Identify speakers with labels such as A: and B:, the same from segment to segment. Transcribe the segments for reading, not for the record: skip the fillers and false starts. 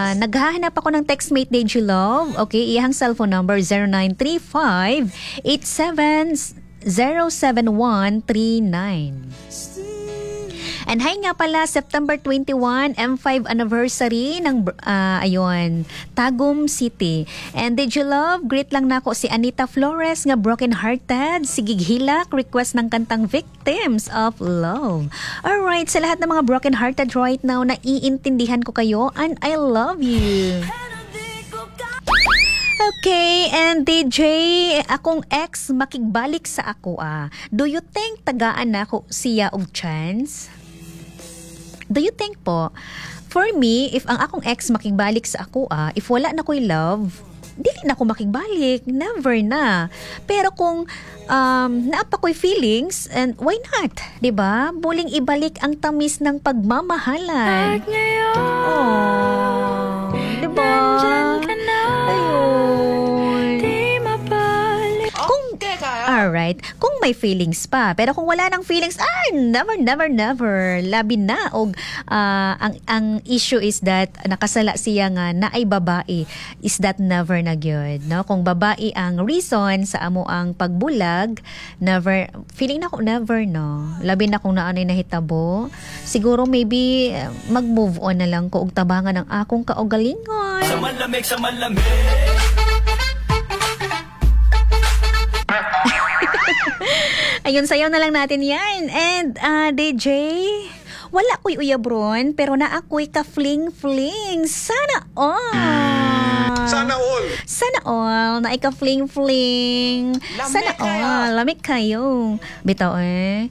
A: naghahanap ako ng textmate Deji Love. Okay, iyang cellphone number 0935-87-07139. And hi nga pala, September 21, M5 anniversary ng Tagum City. And did you love? Greet lang nako si Anita Flores nga broken hearted. Sigig hilak, request ng kantang Victims of Love. Alright, sa lahat ng mga broken hearted right now, naiintindihan ko kayo and I love you. Okay, and DJ, akong ex makigbalik sa ako Do you think tagaan na ako siya og chance? Do you think po, for me, if ang akong ex makigbalik sa ako if wala na ko'y love, dili na ako makigbalik. Never na. Pero kung naapa ko'y feelings, and why not? Diba? Buling ibalik ang tamis ng pagmamahalan. Oh, diba? Alright, kung may feelings pa. Pero kung wala nang feelings, never. Labi na. Og, ang issue is that nakasala siya nga na ay babae. Is that never na gyud, no? Kung babae ang reason sa amo ang pagbulag, never. Feeling na ko never, no? Labi na kung naanay nahitabo. Siguro maybe mag-move on na lang ko og tabangan ng akong kaugalingon. Sa malamig. Ayun, sayaw na lang natin yan. And, DJ, wala ko'y uyabron, pero na ako'y ka-fling-fling. Sana all. Sana all. Na ka-fling-fling. Sana all. Lamig kayo. Bitaw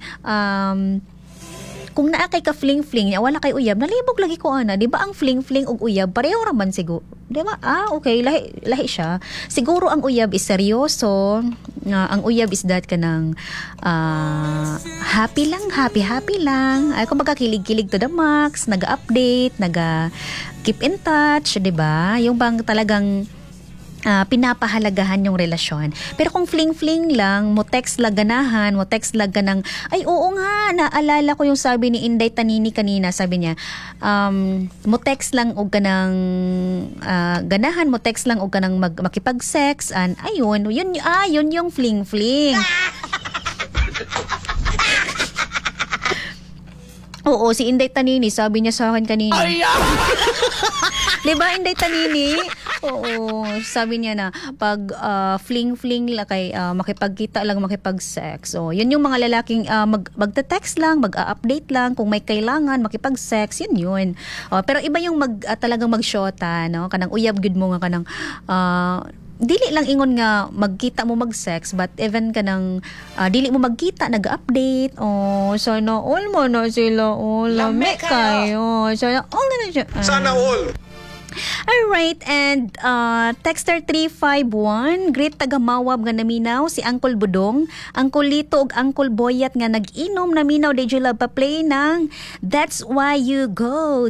A: kung naa kay ka fling-fling, wala kay uyab, nalibog lagi ko di ba ang fling-fling ug uyab pareho raman siguro. Di ba? Okay, lahi siya. Siguro ang uyab is seryoso. Ang uyab is that kanang happy lang. Ay kung magkakilig-kilig to the max, naga-update, naga-keep in touch, di ba? Yung bang talagang pinapahalagahan yung relasyon. Pero kung fling-fling lang, mo text lang ganahan, mo text lang ganang, ay oo nga, naalala ko yung sabi ni Inday Tanini kanina, sabi niya, mo text lang o ganang ganahan, mo text lang o ganang makipag-sex, and ayun, yun yung fling-fling. Oo, si Inday Tanini, sabi niya sa akin kanina. Diba, Inday Tanini? Oo, sabi niya na pag fling-fling lang kay makipagkita lang, makipag-sex. So, yun yung mga lalaking magte-text lang, mag-update lang, kung may kailangan, makipag-sex, yun. Pero iba yung talagang mag-shota, no? Kanang uyab gud mo nga kanang dili lang ingon nga magkita mo mag-sex, but even kanang dili mo magkita, nag-update. Sana all mo na sila. Lame kayo. Sana all na siya.
B: Sana all.
A: Alright, and texter 351, great taga-mawab nga naminaw si Uncle Budong, Uncle Lito ug Uncle Boyat nga nag-inom naminaw de jula pa-play ng That's Why You Go.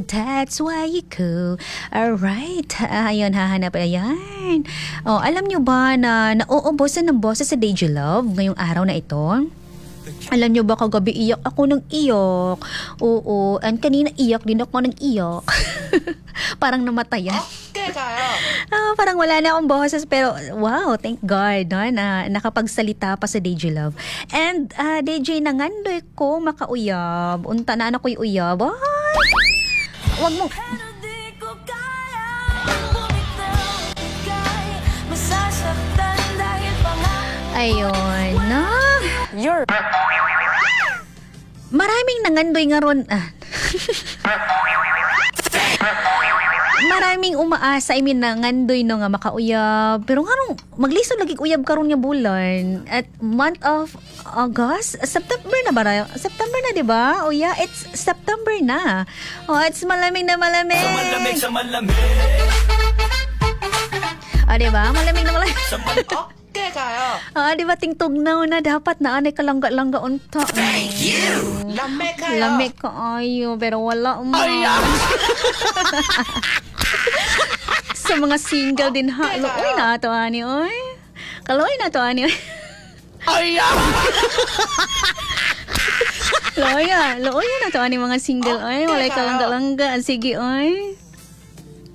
A: Alright, ayun, hahanap ayan. Alam nyo ba na nauubosan ng boses sa Deji Love ngayong araw na ito? Alam nyo ba, kagabi iyak ako ng iyak. Oo, and kanina iyak din ako ng iyak. Parang namatayan.
B: Okay kayo.
A: Parang wala na akong boses, pero wow, thank God, no, na nakapagsalita pa sa DJ Love. And DJ, nangandoy ko makauyab. Unta na anak ko'y uyab. Wag mo. Ayun, no? Maraming nangandoy nga ron. Maraming umaasa, nangandoy no nga makauyab. Pero nga maglisod lagi uyab karon nga bulan. At month of August, September na ba? September na, di ba? It's September na. It's malamig na malamig.
B: Sa malamig.
A: Di ba? Malamig na malamig.
B: Okay kayo.
A: Di ba tingtugnaw na dapat na anay kalangga-langga unta.
B: Thank you. Lame kayo.
A: Lame kaayo, pero wala mo. Sa mga single din ha. Luoy na to ani oy. Kaloy na to ani. Loya na to ani mga single oy. Walay kalangga-langga. Sige oy.